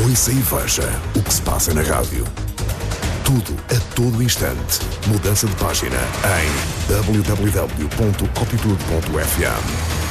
Ouça e veja o que se passa na rádio. Tudo a todo instante. Mudança de página em www.opitude.fm.